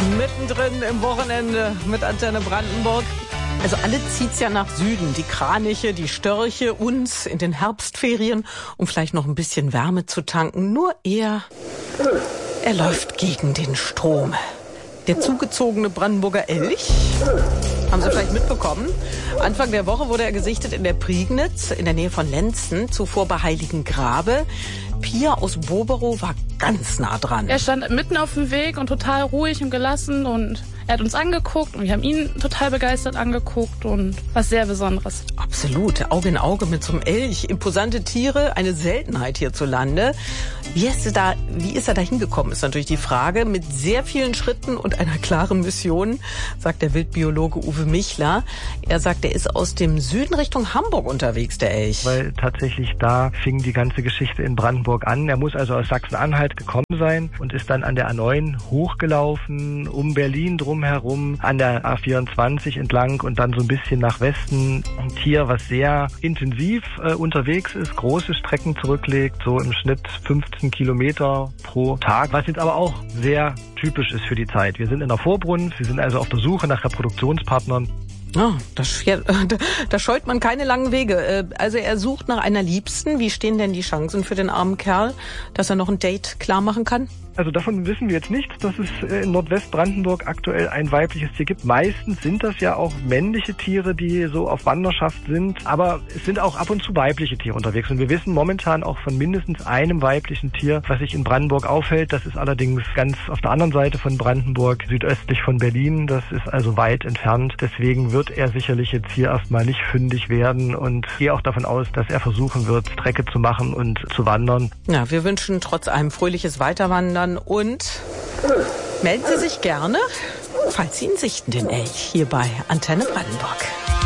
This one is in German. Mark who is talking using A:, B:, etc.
A: Mittendrin im Wochenende mit Antenne Brandenburg. Also alle zieht's ja nach Süden. Die Kraniche, die Störche, uns in den Herbstferien, um vielleicht noch ein bisschen Wärme zu tanken. Nur er läuft gegen den Strom. Der zugezogene Brandenburger Elch, haben Sie vielleicht mitbekommen, Anfang der Woche wurde er gesichtet in der Prignitz, in der Nähe von Lenzen, zuvor bei Heiligengrabe. Pia aus Boberow war ganz nah dran.
B: Er stand mitten auf dem Weg und total ruhig und gelassen und er hat uns angeguckt und wir haben ihn total begeistert angeguckt und was sehr Besonderes.
A: Absolut, Auge in Auge mit so einem Elch. Imposante Tiere, eine Seltenheit hierzulande. Wie ist er da hingekommen, ist natürlich die Frage. Mit sehr vielen Schritten und einer klaren Mission, sagt der Wildbiologe Uwe Michler. Er sagt, er ist aus dem Süden Richtung Hamburg unterwegs, der Elch.
C: Weil tatsächlich da fing die ganze Geschichte in Brandenburg an. Er muss also aus Sachsen-Anhalt gekommen sein und ist dann an der A9 hochgelaufen, um Berlin drumherum, an der A24 entlang und dann so ein bisschen nach Westen. Ein Tier, was sehr intensiv unterwegs ist, große Strecken zurücklegt, so im Schnitt 15 Kilometer pro Tag, was jetzt aber auch sehr typisch ist für die Zeit. Wir sind in der Vorbrunft, wir sind also auf der Suche nach Reproduktionspartnern.
A: Oh, da scheut man keine langen Wege. Also er sucht nach einer Liebsten. Wie stehen denn die Chancen für den armen Kerl, dass er noch ein Date klar machen kann?
C: Also davon wissen wir jetzt nichts, dass es in Nordwestbrandenburg aktuell ein weibliches Tier gibt. Meistens sind das ja auch männliche Tiere, die so auf Wanderschaft sind. Aber es sind auch ab und zu weibliche Tiere unterwegs. Und wir wissen momentan auch von mindestens einem weiblichen Tier, was sich in Brandenburg aufhält. Das ist allerdings ganz auf der anderen Seite von Brandenburg, südöstlich von Berlin. Das ist also weit entfernt. Deswegen wird er sicherlich jetzt hier erstmal nicht fündig werden. Und gehe auch davon aus, dass er versuchen wird, Strecke zu machen und zu wandern.
A: Ja, wir wünschen trotz allem fröhliches Weiterwandern. Und melden Sie sich gerne, falls Sie ihn sichten, den Elch, hier bei Antenne Brandenburg.